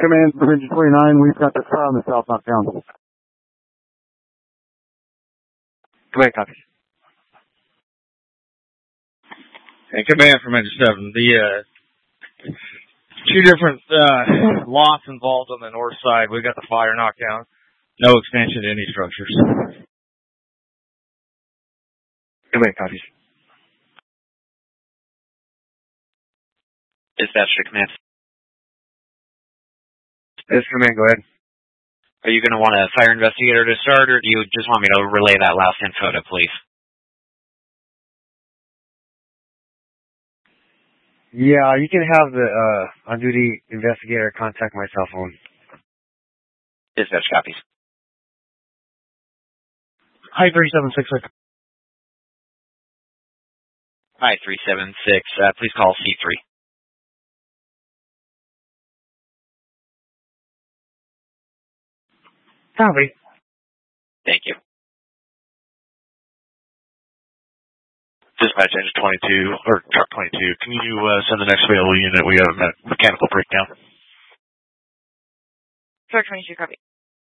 Command Bridge 29, we've got the car on the south knockdown. Command, copy. And command from Engine 7, the two different lots involved on the north side. We got the fire knockdown. No expansion to any structures. Command, copies. Dispatch to command. This command, go ahead. Are you going to want a fire investigator to start, or do you just want me to relay that last info to police? Yeah, you can have the on-duty investigator contact my cell phone. Dispatch copies. Hi, 3766. Hi, 376. Please call C3. Copy. Thank you. Dispatch Engine 22, or Truck 22, can you send the next available unit? We have a mechanical breakdown. Truck 22, copy.